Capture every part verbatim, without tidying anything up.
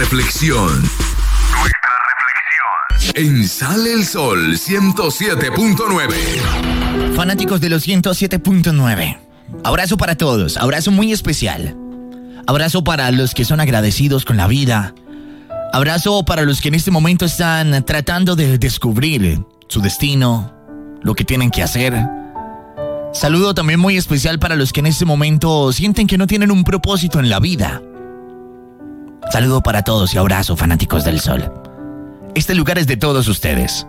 reflexión. Nuestra reflexión. En Sale el Sol ciento siete punto nueve. Fanáticos de los ciento siete punto nueve. Abrazo para todos, abrazo muy especial. Abrazo para los que son agradecidos con la vida. Abrazo para los que en este momento están tratando de descubrir su destino, lo que tienen que hacer. Saludo también muy especial para los que en este momento sienten que no tienen un propósito en la vida. Saludo para todos y abrazo, fanáticos del sol. Este lugar es de todos ustedes.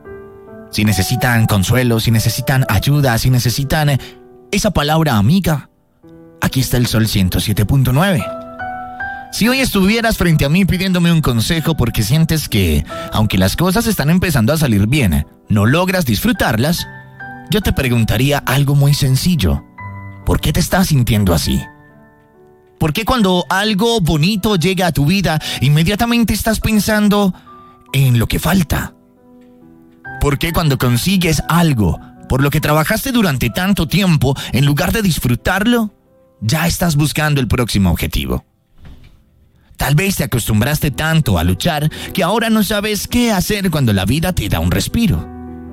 Si necesitan consuelo, si necesitan ayuda, si necesitan esa palabra amiga, aquí está el Sol ciento siete punto nueve. Si hoy estuvieras frente a mí pidiéndome un consejo porque sientes que, aunque las cosas están empezando a salir bien, no logras disfrutarlas, yo te preguntaría algo muy sencillo. ¿Por qué te estás sintiendo así? ¿Por qué cuando algo bonito llega a tu vida, inmediatamente estás pensando en lo que falta? ¿Por qué cuando consigues algo por lo que trabajaste durante tanto tiempo, en lugar de disfrutarlo, ya estás buscando el próximo objetivo? Tal vez te acostumbraste tanto a luchar que ahora no sabes qué hacer cuando la vida te da un respiro.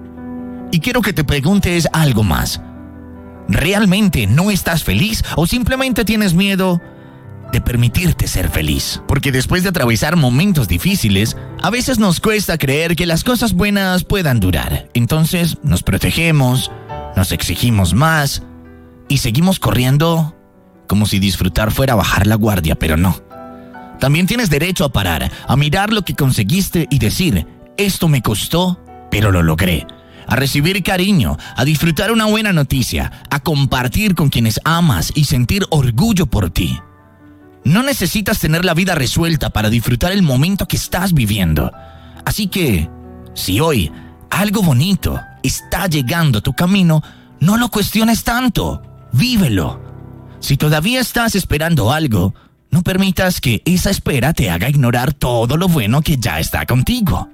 Y quiero que te preguntes algo más. ¿Realmente no estás feliz o simplemente tienes miedo de permitirte ser feliz? Porque después de atravesar momentos difíciles, a veces nos cuesta creer que las cosas buenas puedan durar. Entonces nos protegemos, nos exigimos más y seguimos corriendo como si disfrutar fuera bajar la guardia, pero no. También tienes derecho a parar, a mirar lo que conseguiste y decir, esto me costó, pero lo logré. A recibir cariño, a disfrutar una buena noticia, a compartir con quienes amas y sentir orgullo por ti. No necesitas tener la vida resuelta para disfrutar el momento que estás viviendo. Así que, si hoy algo bonito está llegando a tu camino, no lo cuestiones tanto, vívelo. Si todavía estás esperando algo, no permitas que esa espera te haga ignorar todo lo bueno que ya está contigo.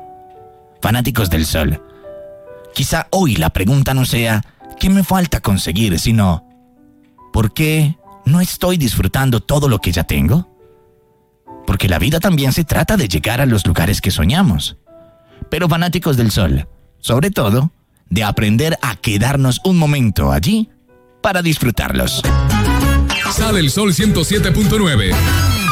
Fanáticos del sol, quizá hoy la pregunta no sea ¿qué me falta conseguir?, sino ¿por qué no estoy disfrutando todo lo que ya tengo? Porque la vida también se trata de llegar a los lugares que soñamos. Pero fanáticos del sol, sobre todo, de aprender a quedarnos un momento allí para disfrutarlos. Sale el Sol ciento siete punto nueve.